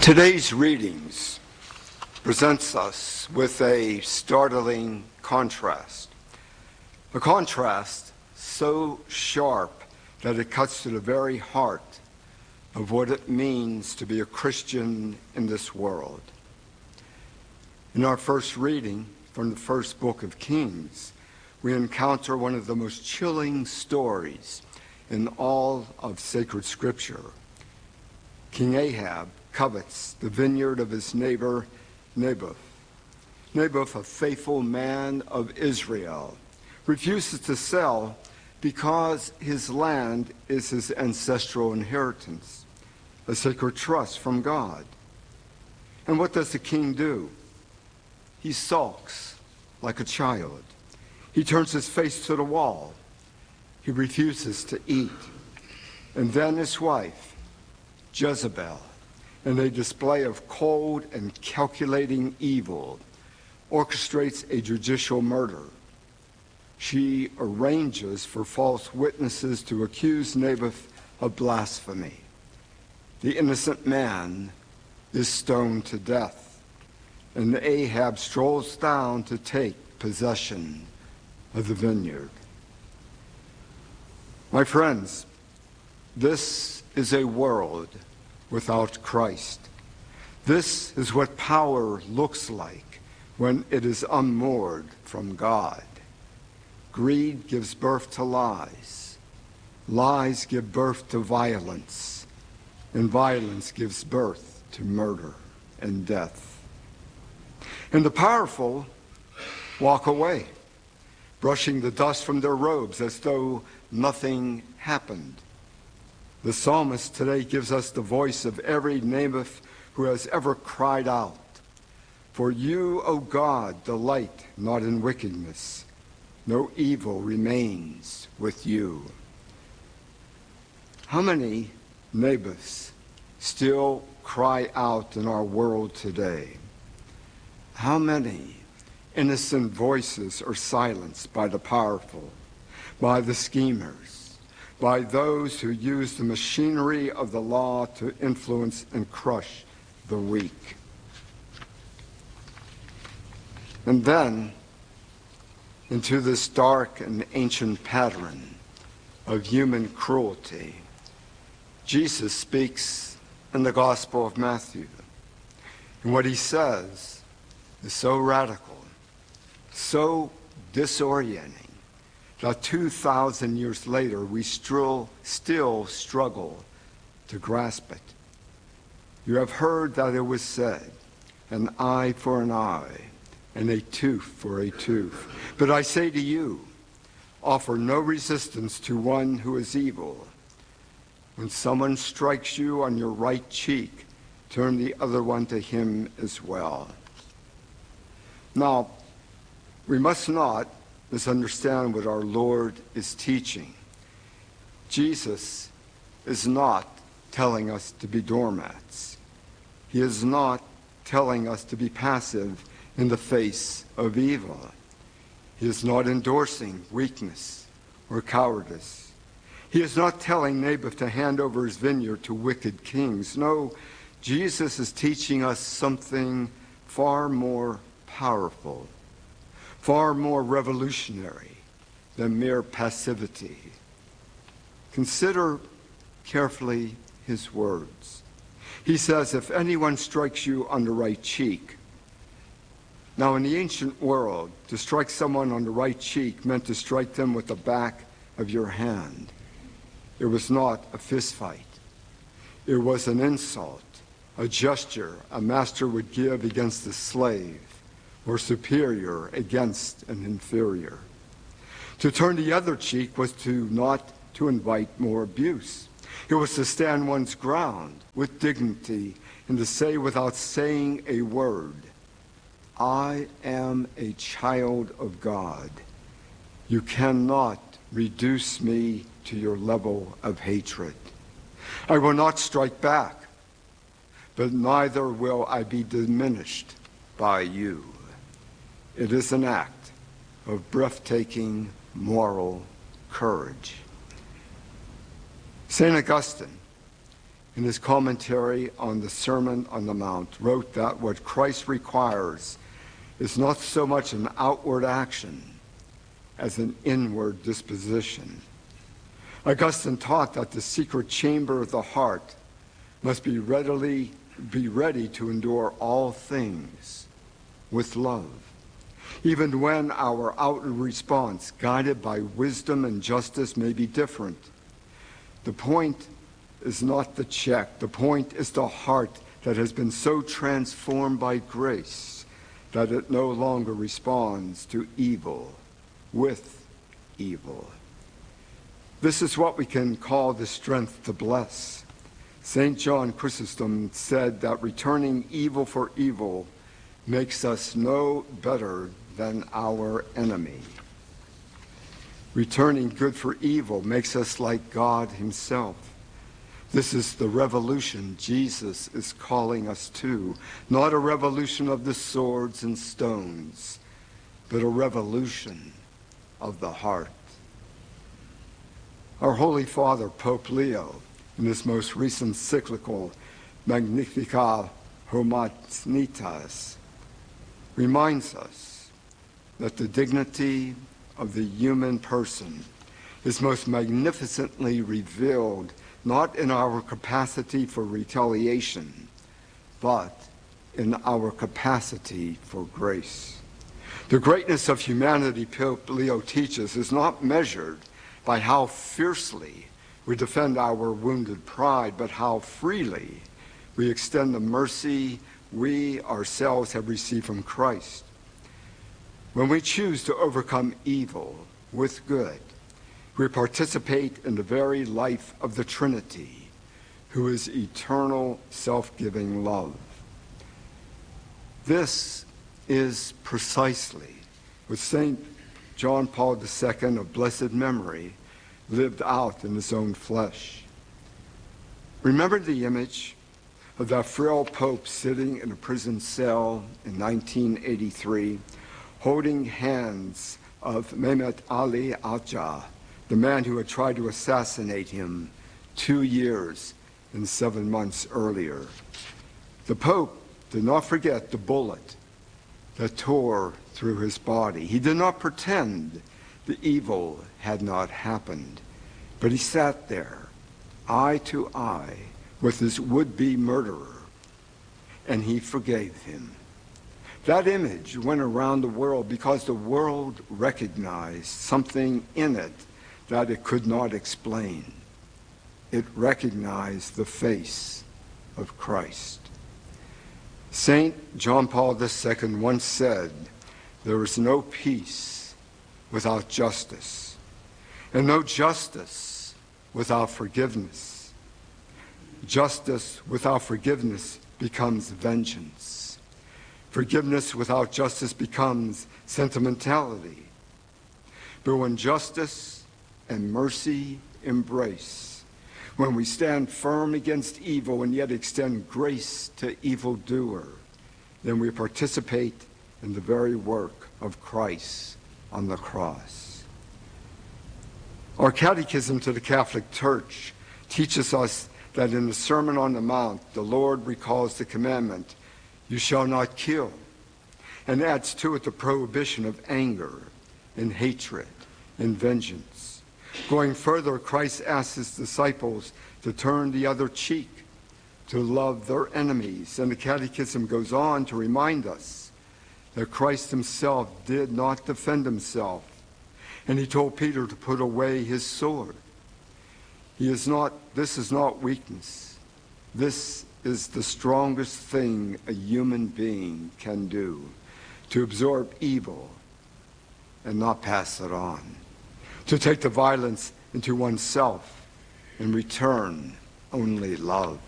Today's readings presents us with a startling contrast. A contrast so sharp that it cuts to the very heart of what it means to be a Christian in this world. In our first reading from the first book of Kings, we encounter one of the most chilling stories in all of sacred scripture. King Ahab covets the vineyard of his neighbor Naboth. Naboth, a faithful man of Israel, refuses to sell because his land is his ancestral inheritance, a sacred trust from God. And what does the king do? He sulks like a child. He turns his face to the wall. He refuses to eat. And then his wife, Jezebel, in a display of cold and calculating evil, orchestrates a judicial murder. She arranges for false witnesses to accuse Naboth of blasphemy. The innocent man is stoned to death, and Ahab strolls down to take possession of the vineyard. My friends, this is a world without Christ. This is what power looks like when it is unmoored from God. Greed gives birth to lies. Lies give birth to violence. And violence gives birth to murder and death. And the powerful walk away, brushing the dust from their robes as though nothing happened. The psalmist today gives us the voice of every Naboth who has ever cried out, "For you, O God, delight not in wickedness. No evil remains with you." How many Naboths still cry out in our world today? How many innocent voices are silenced by the powerful, by the schemers, by those who use the machinery of the law to influence and crush the weak? And then, into this dark and ancient pattern of human cruelty, Jesus speaks in the Gospel of Matthew. And what he says is so radical, so disorienting, that 2,000 years later we still struggle to grasp it. You have heard that it was said, an eye for an eye, and a tooth for a tooth. But I say to you, offer no resistance to one who is evil. When someone strikes you on your right cheek, turn the other one to him as well. Now, we must not misunderstand what our Lord is teaching. Jesus is not telling us to be doormats. He is not telling us to be passive in the face of evil. He is not endorsing weakness or cowardice. He is not telling Naboth to hand over his vineyard to wicked kings. No, Jesus is teaching us something far more powerful, far more revolutionary than mere passivity. Consider carefully his words. He says, if anyone strikes you on the right cheek. Now, in the ancient world, to strike someone on the right cheek meant to strike them with the back of your hand. It was not a fist fight. It was an insult, a gesture a master would give against a slave, or superior against an inferior. To turn the other cheek was not to invite more abuse. It was to stand one's ground with dignity and to say without saying a word, I am a child of God. You cannot reduce me to your level of hatred. I will not strike back, but neither will I be diminished by you. It is an act of breathtaking moral courage. St. Augustine, in his commentary on the Sermon on the Mount, wrote that what Christ requires is not so much an outward action as an inward disposition. Augustine taught that the secret chamber of the heart must be ready to endure all things with love, even when our outward response, guided by wisdom and justice, may be different. The point is not the check. The point is the heart that has been so transformed by grace that it no longer responds to evil with evil. This is what we can call the strength to bless. St. John Chrysostom said that returning evil for evil makes us no better than our enemy. Returning good for evil makes us like God himself. This is the revolution Jesus is calling us to, not a revolution of the swords and stones, but a revolution of the heart. Our Holy Father, Pope Leo, in his most recent encyclical, Magnificat Humanitas, reminds us that the dignity of the human person is most magnificently revealed not in our capacity for retaliation, but in our capacity for grace. The greatness of humanity, Pope Leo teaches, is not measured by how fiercely we defend our wounded pride, but how freely we extend the mercy we ourselves have received from Christ. When we choose to overcome evil with good, we participate in the very life of the Trinity, who is eternal, self-giving love. This is precisely what St. John Paul II of blessed memory lived out in his own flesh. Remember the image of that frail pope sitting in a prison cell in 1983, holding hands of Mehmet Ali Atca, the man who had tried to assassinate him 2 years and 7 months earlier. The Pope did not forget the bullet that tore through his body. He did not pretend the evil had not happened, but he sat there, eye to eye, with his would-be murderer, and he forgave him. That image went around the world because the world recognized something in it that it could not explain. It recognized the face of Christ. St. John Paul II once said, "There is no peace without justice, and no justice without forgiveness. Justice without forgiveness becomes vengeance. Forgiveness without justice becomes sentimentality. But when justice and mercy embrace, when we stand firm against evil and yet extend grace to evildoer, then we participate in the very work of Christ on the cross." Our Catechism to the Catholic Church teaches us that in the Sermon on the Mount, the Lord recalls the commandment, "You shall not kill," and adds to it the prohibition of anger and hatred and vengeance. Going further, Christ asks his disciples to turn the other cheek, to love their enemies. And the Catechism goes on to remind us that Christ himself did not defend himself. And he told Peter to put away his sword. This is not weakness. This is the strongest thing a human being can do, to absorb evil and not pass it on, to take the violence into oneself and return only love.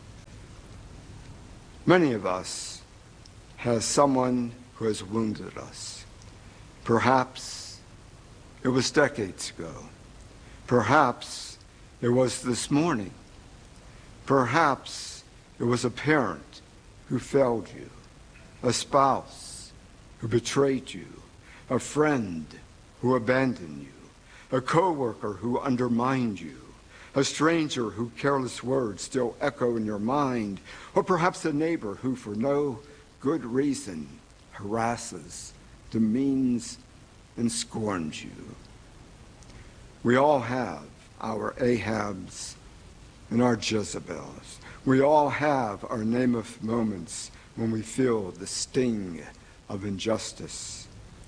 Many of us have someone who has wounded us. Perhaps it was decades ago. Perhaps it was this morning. Perhaps it was a parent who failed you, a spouse who betrayed you, a friend who abandoned you, a coworker who undermined you, a stranger whose careless words still echo in your mind, or perhaps a neighbor who for no good reason harasses, demeans, and scorns you. We all have our Ahabs and our Jezebels. We all have our Naboth moments when we feel the sting of injustice.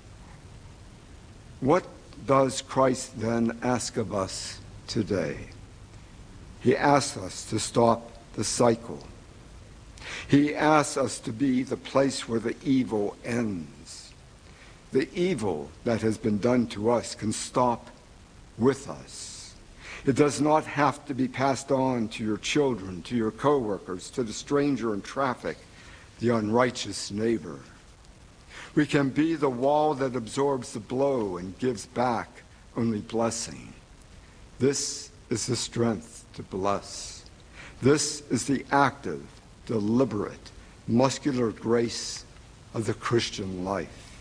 What does Christ then ask of us today? He asks us to stop the cycle. He asks us to be the place where the evil ends. The evil that has been done to us can stop with us. It does not have to be passed on to your children, to your coworkers, to the stranger in traffic, the unrighteous neighbor. We can be the wall that absorbs the blow and gives back only blessing. This is the strength to bless. This is the active, deliberate, muscular grace of the Christian life.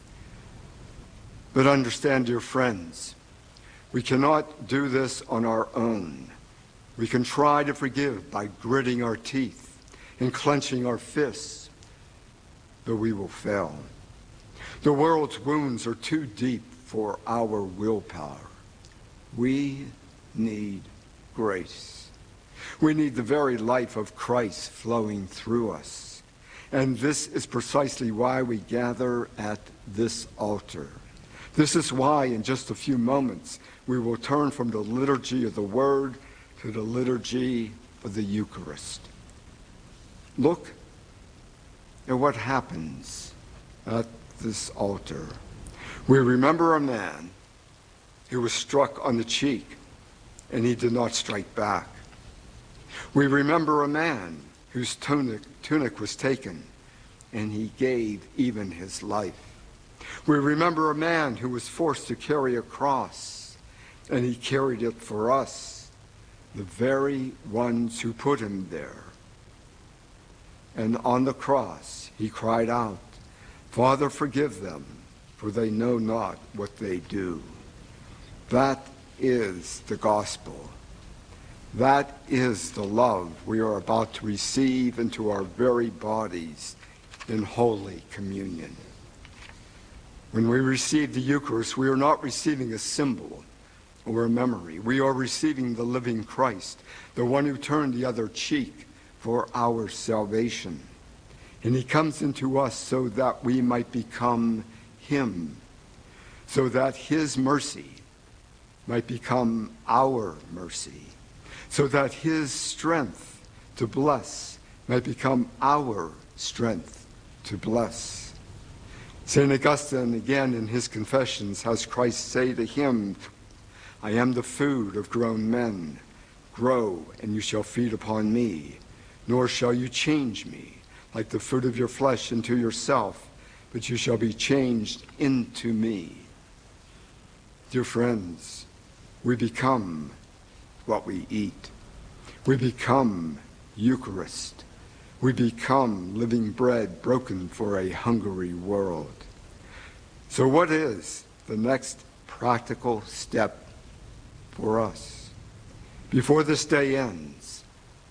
But understand, dear friends, we cannot do this on our own. We can try to forgive by gritting our teeth and clenching our fists, but we will fail. The world's wounds are too deep for our willpower. We need grace. We need the very life of Christ flowing through us. And this is precisely why we gather at this altar. This is why in just a few moments we will turn from the liturgy of the Word to the liturgy of the Eucharist. Look at what happens at this altar. We remember a man who was struck on the cheek and he did not strike back. We remember a man whose tunic was taken and he gave even his life. We remember a man who was forced to carry a cross, and he carried it for us, the very ones who put him there. And on the cross, he cried out, "Father, forgive them, for they know not what they do." That is the gospel. That is the love we are about to receive into our very bodies in Holy Communion. When we receive the Eucharist, we are not receiving a symbol or a memory. We are receiving the living Christ, the one who turned the other cheek for our salvation. And he comes into us so that we might become him, so that his mercy might become our mercy, so that his strength to bless might become our strength to bless. St. Augustine, again in his Confessions, has Christ say to him, "I am the food of grown men. Grow, and you shall feed upon me. Nor shall you change me, like the food of your flesh, into yourself, but you shall be changed into me." Dear friends, we become what we eat. We become Eucharist. We become living bread broken for a hungry world. So what is the next practical step for us? Before this day ends,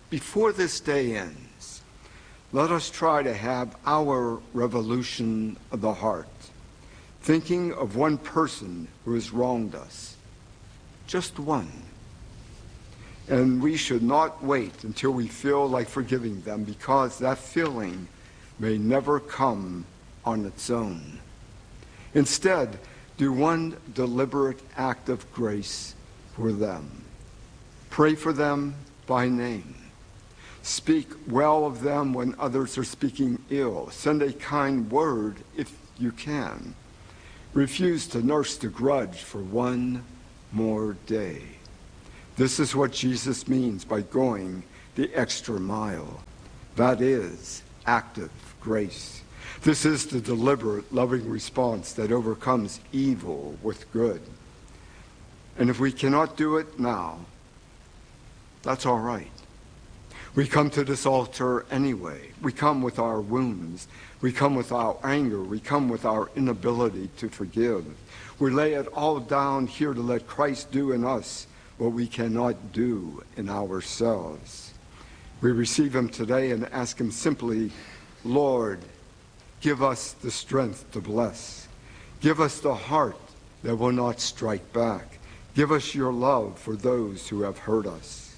let us try to have our revolution of the heart, thinking of one person who has wronged us, just one. And we should not wait until we feel like forgiving them, because that feeling may never come on its own. Instead, do one deliberate act of grace for them. Pray for them by name. Speak well of them when others are speaking ill. Send a kind word if you can. Refuse to nurse the grudge for one more day. This is what Jesus means by going the extra mile. That is active grace. This is the deliberate, loving response that overcomes evil with good. And if we cannot do it now, that's all right. We come to this altar anyway. We come with our wounds. We come with our anger. We come with our inability to forgive. We lay it all down here to let Christ do in us what we cannot do in ourselves. We receive him today and ask him simply, Lord, give us the strength to bless. Give us the heart that will not strike back. Give us your love for those who have hurt us.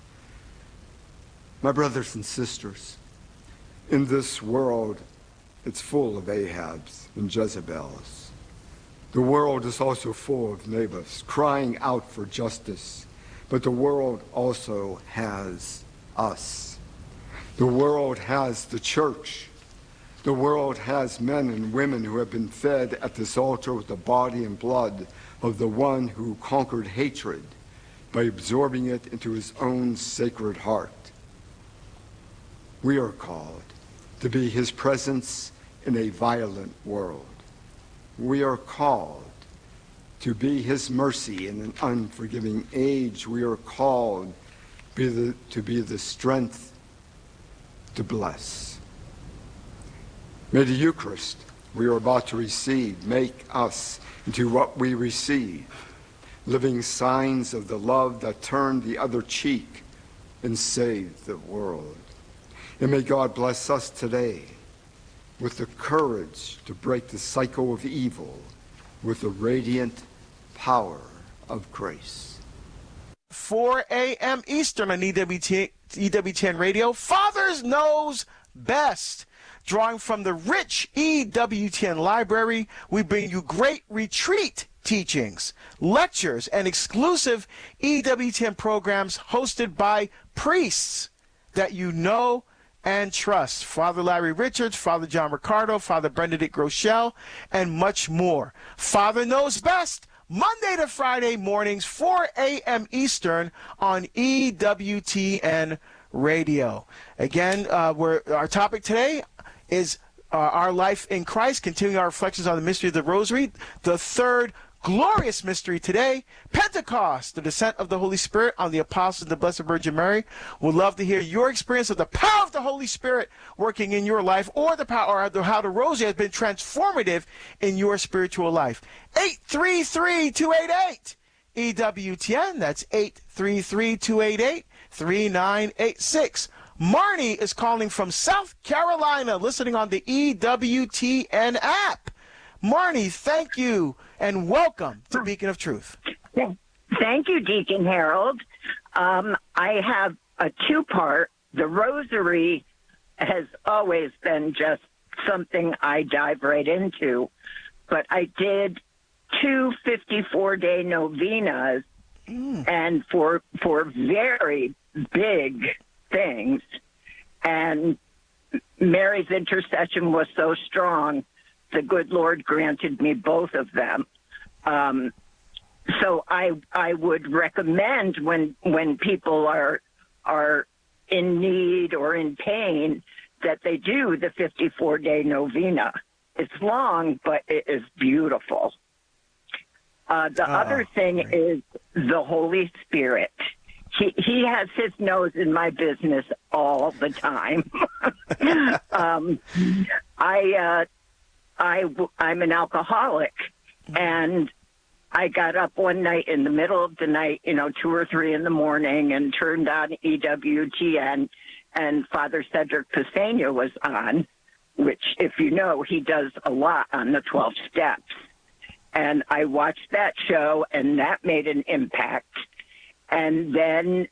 My brothers and sisters, in this world, it's full of Ahabs and Jezebels. The world is also full of Naboths crying out for justice, but the world also has us. The world has the church. The world has men and women who have been fed at this altar with the body and blood of the one who conquered hatred by absorbing it into his own sacred heart. We are called to be his presence in a violent world. We are called to be his mercy in an unforgiving age. We are called to be the strength to bless. May the Eucharist we are about to receive make us into what we receive, living signs of the love that turned the other cheek and saved the world. And may God bless us today with the courage to break the cycle of evil with the radiant power of grace. 4 a.m. Eastern on EWTN Radio, Fathers Knows Best. Drawing from the rich EWTN library, we bring you great retreat teachings, lectures, and exclusive EWTN programs hosted by priests that you know and trust. Father Larry Richards, Father John Ricardo, Father Benedict Groeschel, and much more. Father Knows Best, Monday to Friday mornings, 4 a.m. Eastern on EWTN Radio. Again, our topic today is our life in Christ, continuing our reflections on the mystery of the Rosary, the third glorious mystery today, Pentecost, the descent of the Holy Spirit on the apostles of the Blessed Virgin Mary. We'd love to hear your experience of the power of the Holy Spirit working in your life, or the power of how the Rosary has been transformative in your spiritual life. 833-288 EWTN. That's 833-288-3986. Marnie is calling from South Carolina, listening on the EWTN app. Marnie, thank you, and welcome to Beacon of Truth. Thank you, Deacon Harold. I have a two-part. The Rosary has always been just something I dive right into, but I did two 54-day novenas, and for very big things, and Mary's intercession was so strong, the good Lord granted me both of them. So I would recommend when people are in need or in pain that they do the 54-day novena. It's long, but it is beautiful. The other thing is the Holy Spirit. He has his nose in my business all the time. I'm an alcoholic, and I got up one night in the middle of the night, 2 or 3 in the morning, and turned on EWTN, and Father Cedric Pisania was on, which, if you know, he does a lot on the 12 steps. And I watched that show, and that made an impact. And then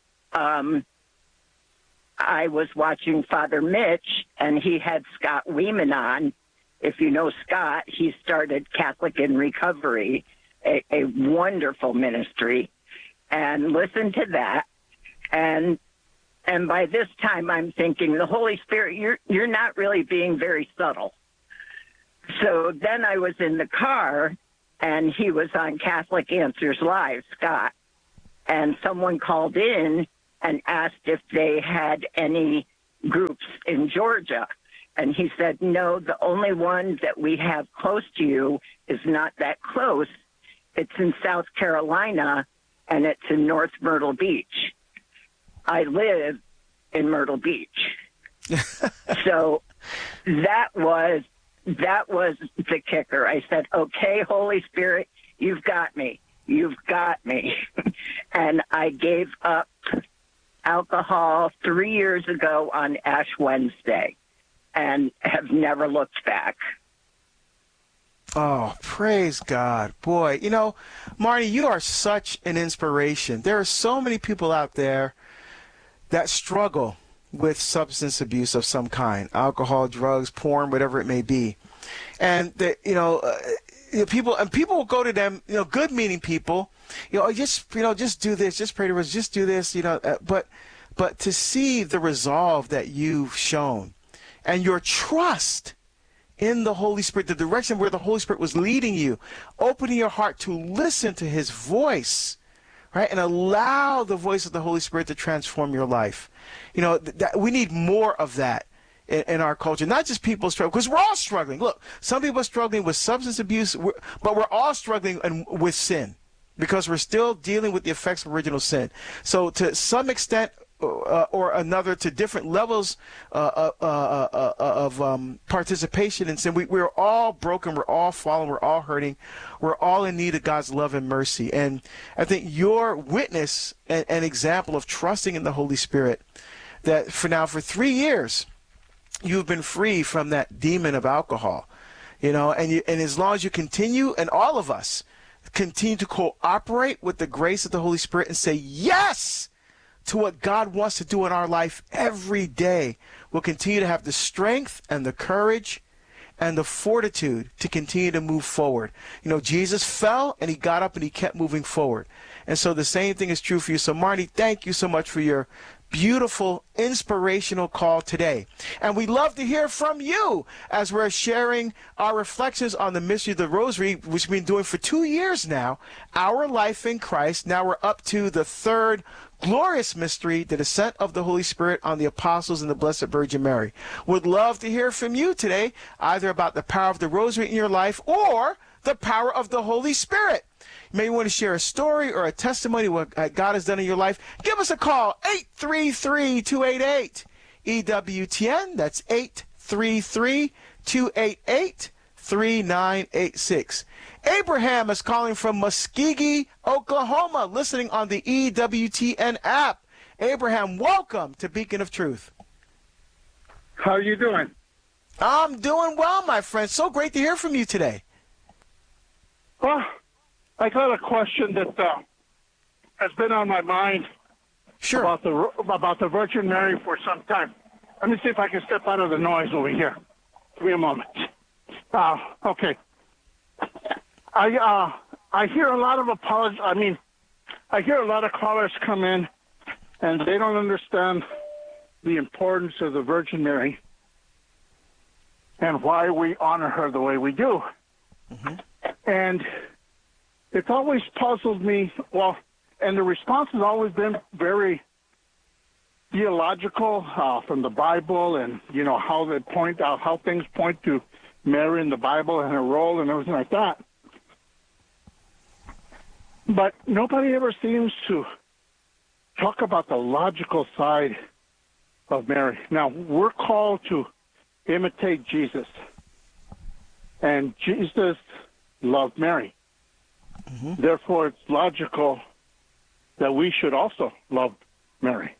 I was watching Father Mitch, and he had Scott Weeman on. If you know Scott, he started Catholic in Recovery, a wonderful ministry, and listened to that. And by this time, I'm thinking, the Holy Spirit, you're not really being very subtle. So then I was in the car, and he was on Catholic Answers Live, Scott. And someone called in and asked if they had any groups in Georgia. And he said, no, the only one that we have close to you is not that close. It's in South Carolina, and it's in North Myrtle Beach. I live in Myrtle Beach. So that was the kicker. I said, okay, Holy Spirit, you've got me. You've got me. and I gave up alcohol 3 years ago on Ash Wednesday and have never looked back. Oh, praise God. Boy, you know, Marnie, you are such an inspiration. There are so many people out there that struggle with substance abuse of some kind, alcohol, drugs, porn, whatever it may be. And, people will go to them, good-meaning people, just do this, just pray to us, just do this, but to see the resolve that you've shown and your trust in the Holy Spirit, the direction where the Holy Spirit was leading you, opening your heart to listen to his voice, right? And allow the voice of the Holy Spirit to transform your life. We need more of that in our culture, not just people struggling, because we're all struggling. Look, some people are struggling with substance abuse, but we're all struggling with sin because we're still dealing with the effects of original sin. So to some extent, or another, to different levels of participation in sin. We're all broken. We're all fallen. We're all hurting. We're all in need of God's love and mercy. And I think your witness and example of trusting in the Holy Spirit, that for 3 years, you've been free from that demon of alcohol, and as long as you continue, and all of us continue to cooperate with the grace of the Holy Spirit and say yes to what God wants to do in our life every day, we'll continue to have the strength and the courage and the fortitude to continue to move forward. Jesus fell and he got up and he kept moving forward. And so the same thing is true for you. So Marnie, thank you so much for your beautiful, inspirational call today. And we'd love to hear from you as we're sharing our reflections on the mystery of the Rosary, which we've been doing for 2 years now, Our Life in Christ. Now we're up to the third glorious mystery, the descent of the Holy Spirit on the apostles and the Blessed Virgin Mary. Would love to hear from you today, either about the power of the Rosary in your life or the power of the Holy Spirit. You may want to share a story or a testimony what God has done in your life. Give us a call, 833-288-EWTN. That's 833-288-3986. Abraham is calling from Muskogee, Oklahoma, listening on the EWTN app. Abraham, welcome to Beacon of Truth. How are you doing? I'm doing well, my friend. So great to hear from you today. Well, I got a question that has been on my mind. Sure. About the Virgin Mary for some time. Let me see if I can step out of the noise over here. Give me a moment. Okay. I hear a lot of apologies. I hear a lot of callers come in, and they don't understand the importance of the Virgin Mary and why we honor her the way we do. Mm-hmm. And it's always puzzled me. Well, and the response has always been very theological from the Bible, and how they point out how things point to Mary in the Bible and her role and everything like that. But nobody ever seems to talk about the logical side of Mary. Now, we're called to imitate Jesus, and Jesus loved Mary. Mm-hmm. Therefore, it's logical that we should also love Mary.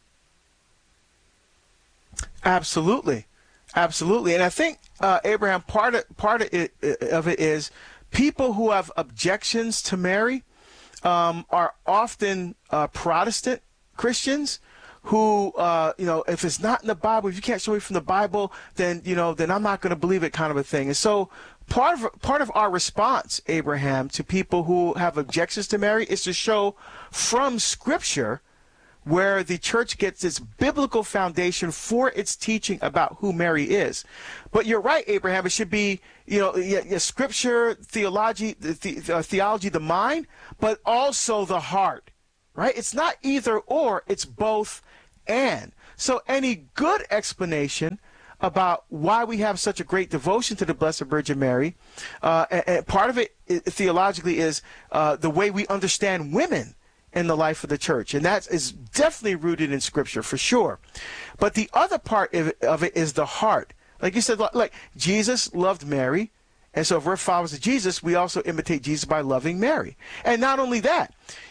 Absolutely. And I think, Abraham, part of it is people who have objections to Mary are often Protestant Christians who, if it's not in the Bible, if you can't show me from the Bible, then I'm not going to believe it, kind of a thing. And so part of our response, Abraham, to people who have objections to Mary is to show from Scripture where the church gets its biblical foundation for its teaching about who Mary is. But you're right, Abraham, it should be, Scripture, theology, the mind, but also the heart, right? It's not either or, it's both and. So any good explanation about why we have such a great devotion to the Blessed Virgin Mary, and part of it theologically is the way we understand women in the life of the church. And that is definitely rooted in Scripture, for sure. But the other part of it is the heart. Like you said, like Jesus loved Mary, And so if we're followers of Jesus, we also imitate Jesus by loving Mary. And not only that,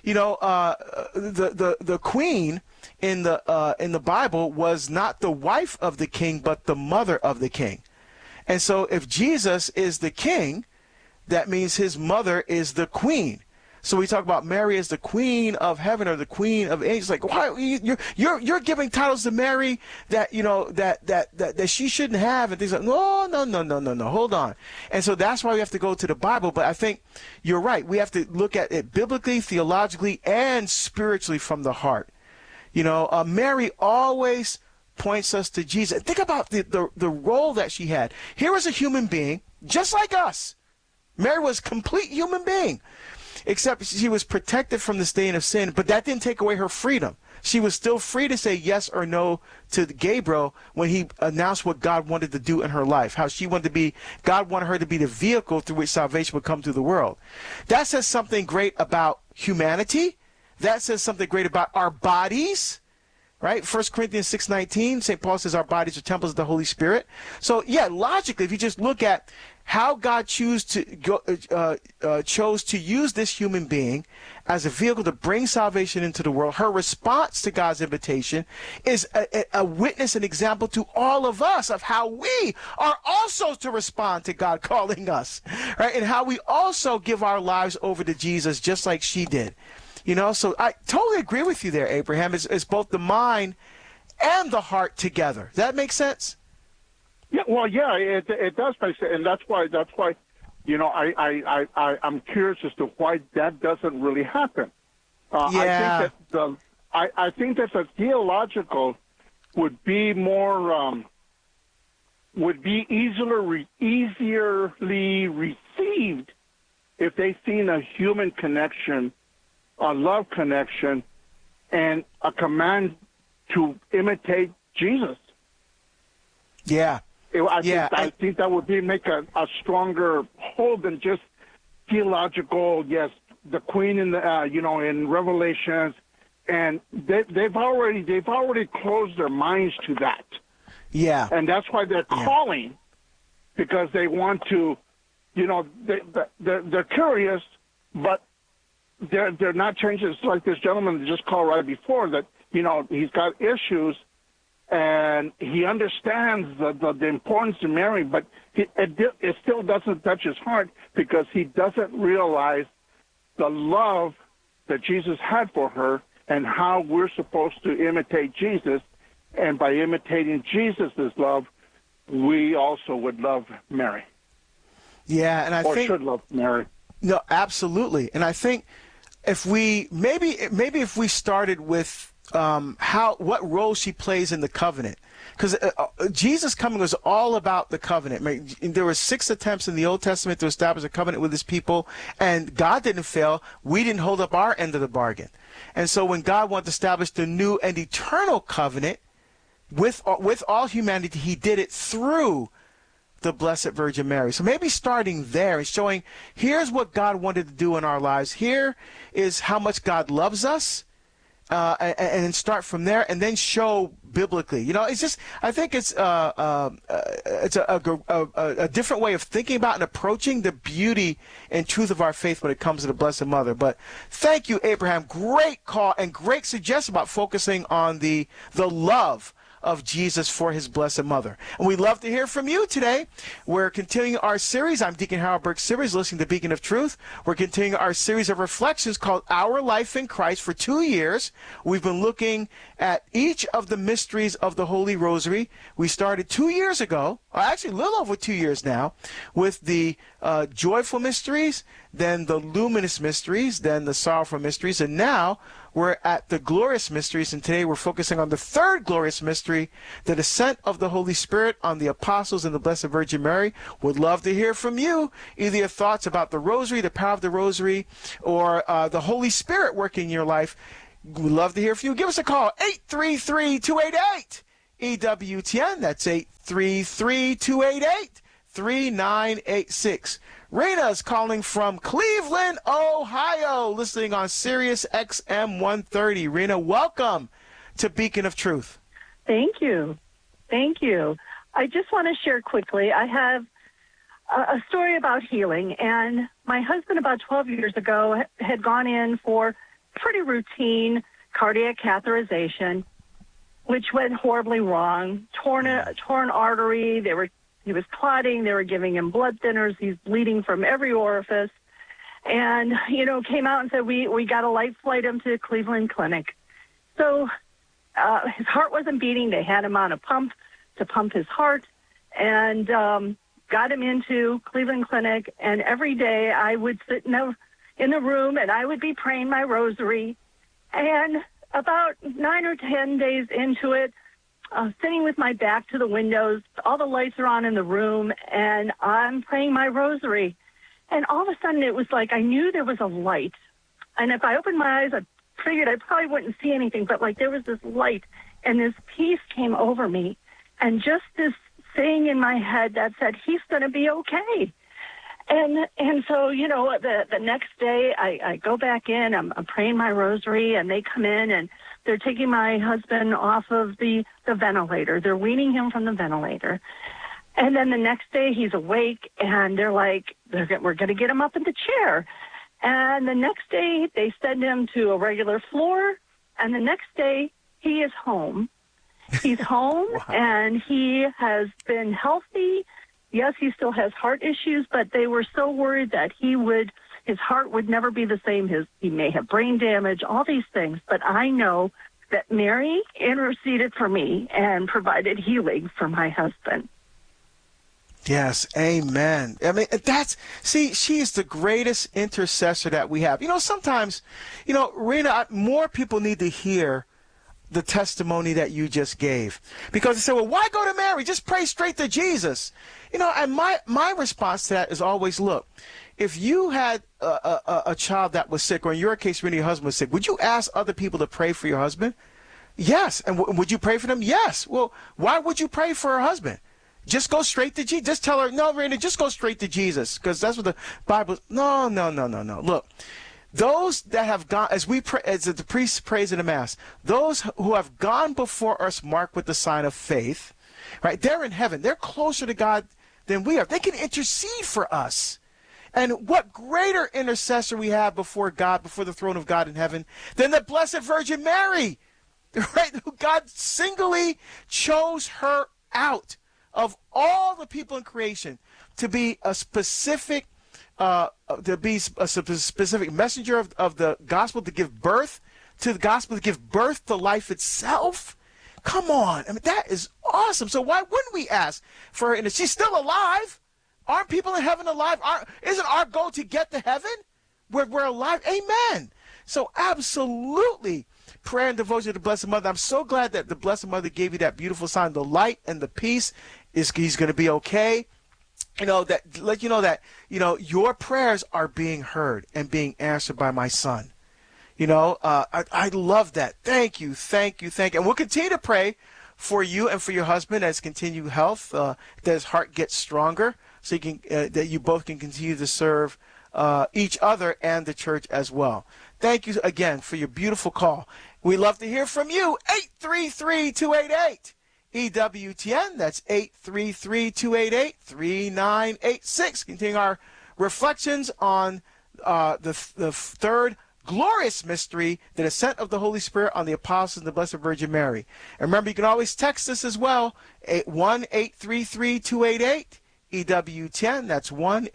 the queen in the Bible was not the wife of the king, but the mother of the king. And so if Jesus is the king, that means his mother is the queen. So we talk about Mary as the queen of heaven or the queen of angels. Like, why you're giving titles to Mary that that she shouldn't have, and things like, no, hold on. And so that's why we have to go to the Bible. But I think you're right. We have to look at it biblically, theologically, and spiritually from the heart. Mary always points us to Jesus. Think about the role that she had. Here was a human being just like us. Mary was a complete human being, except she was protected from the stain of sin, but that didn't take away her freedom. She was still free to say yes or no to Gabriel when he announced what God wanted to do in her life, how she wanted to be, God wanted her to be the vehicle through which salvation would come to the world. That says something great about humanity. That says something great about our bodies. Right? 1 Corinthians 6:19, St. Paul says our bodies are temples of the Holy Spirit. So, yeah, logically, if you just look at how God chose to use this human being as a vehicle to bring salvation into the world, her response to God's invitation is a witness, an example to all of us of how we are also to respond to God calling us, right? And how we also give our lives over to Jesus just like she did. So I totally agree with you there, Abraham. It's both the mind and the heart together. Does that make sense? Yeah, well, yeah, it does make sense, and that's why I'm curious as to why that doesn't really happen. Yeah. I think that the theological would be more easily received if they seen a human connection, a love connection, and a command to imitate Jesus. Yeah. I think that would make a stronger hold than just theological. Yes, the queen in the in Revelations, and they've already closed their minds to that. Yeah, and that's why they're calling, because they want to, they're curious, but they're not changing. It's like this gentleman that just called right before that. He's got issues. And he understands the importance of Mary, but it still doesn't touch his heart because he doesn't realize the love that Jesus had for her and how we're supposed to imitate Jesus. And by imitating Jesus' love, we also would love Mary. Yeah, and I think should love Mary. No, absolutely. And I think if we if we started with what role she plays in the covenant, because Jesus' coming was all about the covenant. There were 6 attempts in the Old Testament to establish a covenant with his people, and God didn't fail. We didn't hold up our end of the bargain. And so when God wanted to establish the new and eternal covenant with all humanity, he did it through the Blessed Virgin Mary. So maybe starting there and showing, here's what God wanted to do in our lives. Here is how much God loves us. And start from there, and then show biblically. It's just, I think it's a different way of thinking about and approaching the beauty and truth of our faith when it comes to the Blessed Mother. But thank you, Abraham. Great call and great suggestion about focusing on the love of Jesus for his Blessed Mother. And we'd love to hear from you today. We're continuing our series. I'm Deacon Harold Burke's series, listening to Beacon of Truth. We're continuing our series of reflections called Our Life in Christ for 2 years. We've been looking at each of the mysteries of the Holy Rosary. We started 2 years ago, or actually a little over 2 years now, with the joyful mysteries, then the luminous mysteries, then the sorrowful mysteries, and now we're at the glorious mysteries, and today we're focusing on the third glorious mystery, the descent of the Holy Spirit on the apostles and the Blessed Virgin Mary. Would love to hear from you, either your thoughts about the Rosary, the power of the Rosary, or the Holy Spirit working in your life. We'd love to hear from you. Give us a call, 833-288-EWTN. That's 833-288-3986. Rena's calling from Cleveland, Ohio, listening on Sirius XM 130. Rena, welcome to Beacon of Truth. Thank you. I just want to share quickly. I have a story about healing. And my husband, about 12 years ago, had gone in for pretty routine cardiac catheterization, which went horribly wrong. Torn artery. He was clotting. They were giving him blood thinners. He's bleeding from every orifice. And, came out and said, we got to light flight him to Cleveland Clinic. So his heart wasn't beating. They had him on a pump to pump his heart, and got him into Cleveland Clinic. And every day I would sit in the room, and I would be praying my rosary. And about 9 or 10 days into it, sitting with my back to the windows, all the lights are on in the room, and I'm praying my rosary. And all of a sudden, it was like I knew there was a light. And if I opened my eyes, I figured I probably wouldn't see anything, but there was this light, and this peace came over me. And just this saying in my head that said, he's going to be okay. And so, the next day I go back in, I'm praying my rosary, and they come in, and they're taking my husband off of the ventilator. They're weaning him from the ventilator. And then the next day he's awake, and they're like, we're going to get him up in the chair. And the next day they send him to a regular floor, and the next day he is home. He's home. Wow. And he has been healthy. Yes, he still has heart issues, but they were so worried that his heart would never be the same. He may have brain damage, all these things. But I know that Mary interceded for me and provided healing for my husband. Yes, amen. I mean, she is the greatest intercessor that we have. Sometimes, Rena, more people need to hear the testimony that you just gave, because they say, well, why go to Mary? Just pray straight to Jesus. And my response to that is always, look, if you had a child that was sick, or in your case, Rena, your husband was sick, would you ask other people to pray for your husband? Yes. And would you pray for them? Yes. Well, why would you pray for her husband? Just go straight to Jesus. Just tell her, no, Rena, just go straight to Jesus, because that's what the Bible. No. Look, those that have gone, as the priest prays in the Mass, those who have gone before us marked with the sign of faith, right? They're in heaven. They're closer to God than we are. They can intercede for us. And what greater intercessor we have before God, before the throne of God in heaven, than the Blessed Virgin Mary, right? God singly chose her out of all the people in creation to be a specific messenger of the gospel, to give birth to the gospel, to give birth to life itself. Come on. I mean, that is awesome. So why wouldn't we ask for her? And she's still alive. Aren't people in heaven alive? Isn't our goal to get to heaven? We're alive. Amen. So absolutely, prayer and devotion to the Blessed Mother. I'm so glad that the Blessed Mother gave you that beautiful sign, the light and the peace. He's going to be okay. That your prayers are being heard and being answered by my son. I love that. Thank you. And we'll continue to pray for you and for your husband as continued health, that his heart gets stronger, so that you both can continue to serve each other and the church as well. Thank you again for your beautiful call. We'd love to hear from you. 833-288. EWTN, that's 833-288-3986. Continuing our reflections on the third glorious mystery, the descent of the Holy Spirit on the apostles and the Blessed Virgin Mary. And remember, you can always text us as well, 1-833-288 EWTN. That's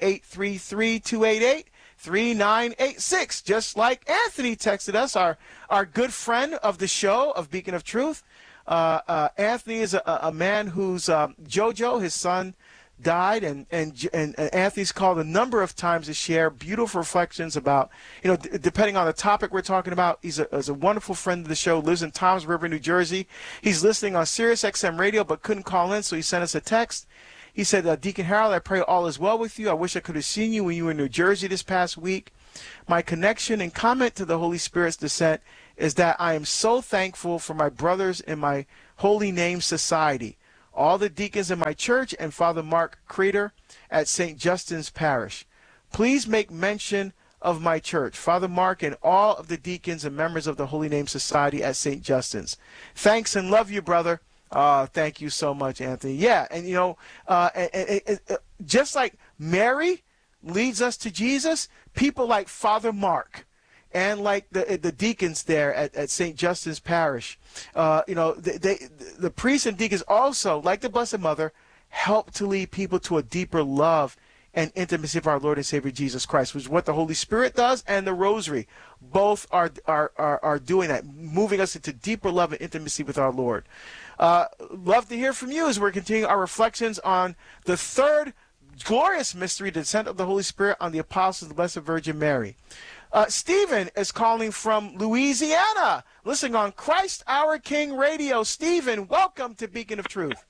1-833-288-3986. Just like Anthony texted us, our good friend of the show of Beacon of Truth. Anthony is a man whose Jojo, his son, died, and Anthony's called a number of times to share beautiful reflections about, depending on the topic we're talking about. He's a wonderful friend of the show, lives in Toms River, New Jersey. He's listening on Sirius XM radio but couldn't call in, so he sent us a text. He said, Deacon Harold, I pray all is well with you. I wish I could have seen you when you were in New Jersey this past week. My connection and comment to the Holy Spirit's descent is that I am so thankful for my brothers in my Holy Name Society, all the deacons in my church, and Father Mark Creeder at St. Justin's Parish. Please make mention of my church, Father Mark, and all of the deacons and members of the Holy Name Society at St. Justin's. Thanks and love you, brother. Thank you so much, Anthony. Yeah, and just like Mary leads us to Jesus. People like Father Mark and like the deacons there at St. Justin's Parish, the priests and deacons also, like the Blessed Mother, help to lead people to a deeper love and intimacy of our Lord and Savior Jesus Christ, which is what the Holy Spirit does, and the Rosary. Both are doing that, moving us into deeper love and intimacy with our Lord. Love to hear from you as we're continuing our reflections on the third glorious mystery, the descent of the Holy Spirit on the apostles of the Blessed Virgin Mary. Stephen is calling from Louisiana, listening on Christ Our King Radio. Stephen, welcome to Beacon of Truth.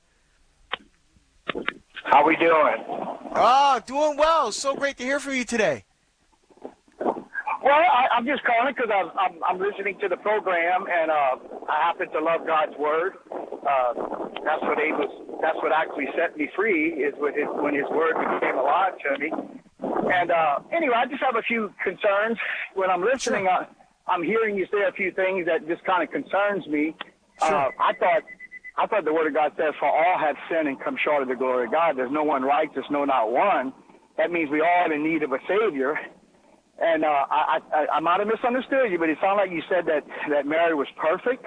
How we doing? Doing well. So great to hear from you today. Well, I'm just calling because I'm listening to the program, and I happen to love God's Word. That's what actually set me free, is when His Word became alive to me. And anyway, I just have a few concerns. When I'm listening, Sure. I'm hearing you say a few things that just kind of concerns me. Sure. I thought the Word of God says, "For all have sinned and come short of the glory of God." There's no one righteous, no, not one. That means we all in need of a Savior. And I might have misunderstood you, but it sounded like you said that Mary was perfect.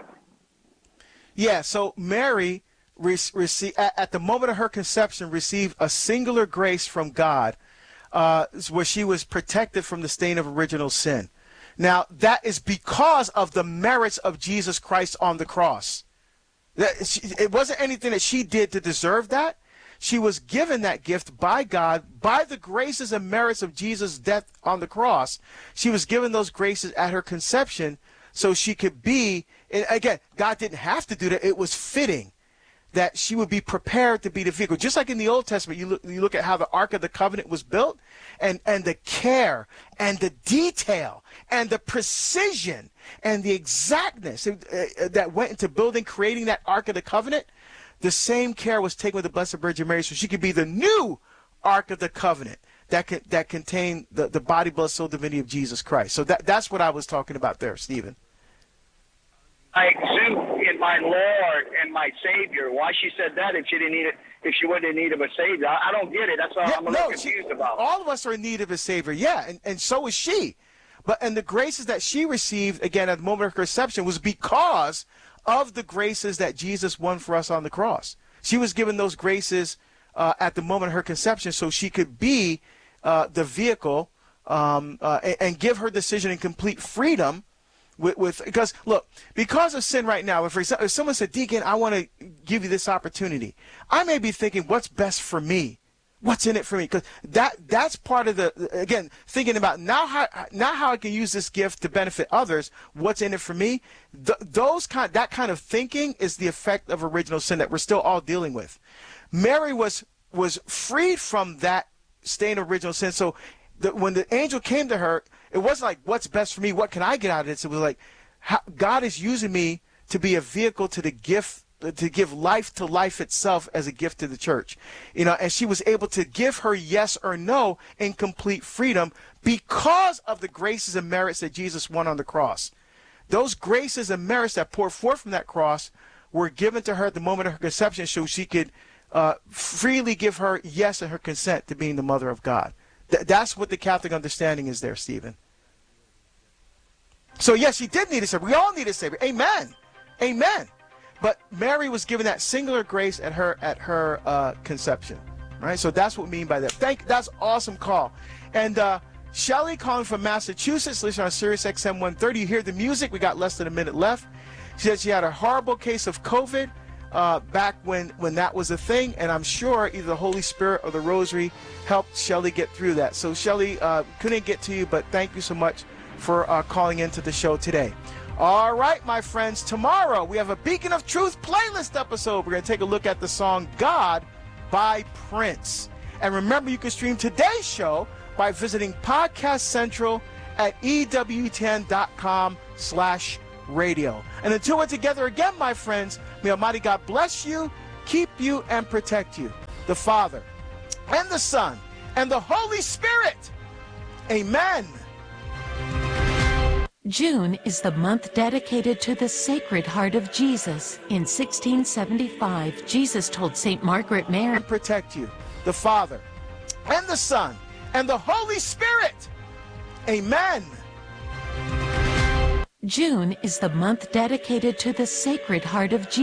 Yeah, so Mary, at the moment of her conception, received a singular grace from God, where she was protected from the stain of original sin. Now, that is because of the merits of Jesus Christ on the cross. It wasn't anything that she did to deserve that. She was given that gift by God, by the graces and merits of Jesus' death on the cross. She was given those graces at her conception so she could be, and again, God didn't have to do that. It was fitting that she would be prepared to be the vehicle. Just like in the Old Testament, you look at how the Ark of the Covenant was built, and the care and the detail and the precision and the exactness that went into creating that Ark of the Covenant. The same care was taken with the Blessed Virgin Mary, so she could be the new Ark of the Covenant that contained the body, blood, soul, divinity of Jesus Christ. So that's what I was talking about there, Stephen. I exude in my Lord and my Savior. Why she said that if she didn't need it, if she wouldn't need of a Savior? I don't get it. That's all I'm a little confused about. All of us are in need of a Savior, yeah, and so is she. And the graces that she received, again, at the moment of her conception, was because of the graces that Jesus won for us on the cross. She was given those graces at the moment of her conception so she could be the vehicle and give her decision in complete freedom because, look, because of sin right now, if someone said, "Deacon, I want to give you this opportunity," I may be thinking, what's best for me? What's in it for me? Because that's part of again, thinking about now how I can use this gift to benefit others. What's in it for me? That kind of thinking is the effect of original sin that we're still all dealing with. Mary was freed from that stain of original sin. So when the angel came to her, it wasn't like, what's best for me? What can I get out of this? It was like, God is using me to be a vehicle to the gift, to give life to life itself as a gift to the church. And she was able to give her yes or no in complete freedom because of the graces and merits that Jesus won on the cross. Those graces and merits that poured forth from that cross were given to her at the moment of her conception so she could freely give her yes and her consent to being the mother of God. That's what the Catholic understanding is there, Stephen. So yes, she did need a Savior. We all need a Savior. Amen. Amen. But Mary was given that singular grace at her conception, right? So that's what we mean by that. That's an awesome call. And Shelly calling from Massachusetts, listening on Sirius XM 130. You hear the music. We got less than a minute left. She said she had a horrible case of COVID back when that was a thing, and I'm sure either the Holy Spirit or the Rosary helped Shelly get through that. So Shelly, couldn't get to you, but thank you so much for calling into the show today. All right, my friends, tomorrow we have a Beacon of Truth playlist episode. We're going to take a look at the song God by Prince. And remember, you can stream today's show by visiting Podcast Central at EWTN.com/radio. And until we're together again, my friends, may Almighty God bless you, keep you, and protect you. The Father, and the Son, and the Holy Spirit. Amen. June is the month dedicated to the Sacred Heart of Jesus. In 1675, Jesus told St. Margaret Mary, And protect you. The Father, and the Son, and the Holy Spirit. Amen. June is the month dedicated to the Sacred Heart of Jesus.